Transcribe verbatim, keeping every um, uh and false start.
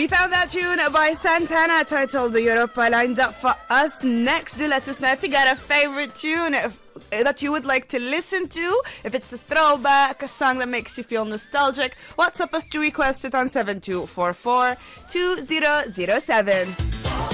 We found that tune by Santana titled Europa lined up for us next. Do let us know if you got a favorite tune if, that you would like to listen to. If it's a throwback, a song that makes you feel nostalgic, WhatsApp us to request it on seven two four four two zero zero seven.